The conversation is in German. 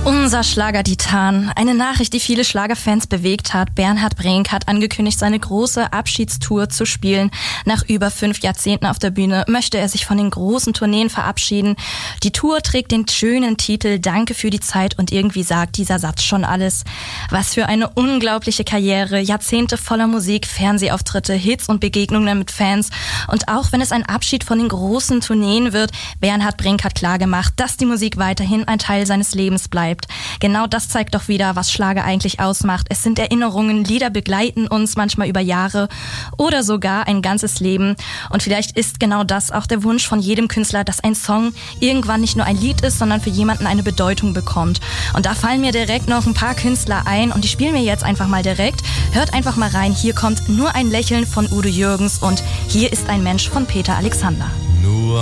Unser Schlager-Titan. Eine Nachricht, die viele Schlagerfans bewegt hat. Bernhard Brink hat angekündigt, seine große Abschiedstour zu spielen. Nach über 5 Jahrzehnten auf der Bühne möchte er sich von den großen Tourneen verabschieden. Die Tour trägt den schönen Titel Danke für die Zeit und irgendwie sagt dieser Satz schon alles. Was für eine unglaubliche Karriere, Jahrzehnte voller Musik, Fernsehauftritte, Hits und Begegnungen mit Fans. Und auch wenn es ein Abschied von den großen Tourneen wird, Bernhard Brink hat klargemacht, dass die Musik weiterhin ein Teil seines Lebens bleibt. Genau das zeigt doch wieder, was Schlager eigentlich ausmacht. Es sind Erinnerungen, Lieder begleiten uns manchmal über Jahre oder sogar ein ganzes Leben. Und vielleicht ist genau das auch der Wunsch von jedem Künstler, dass ein Song irgendwann nicht nur ein Lied ist, sondern für jemanden eine Bedeutung bekommt. Und da fallen mir direkt noch ein paar Künstler ein und die spielen wir jetzt einfach mal direkt. Hört einfach mal rein, hier kommt Nur ein Lächeln von Udo Jürgens und Hier ist ein Mensch von Peter Alexander.